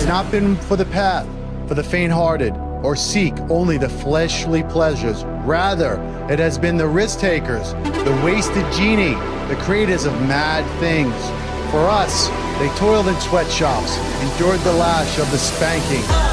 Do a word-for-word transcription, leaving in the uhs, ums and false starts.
not been for the path for the faint-hearted or seek only the fleshly pleasures. Rather, it has been the risk-takers, the wasted genie, the creators of mad things. For us, they toiled in sweatshops, endured the lash of the spanking,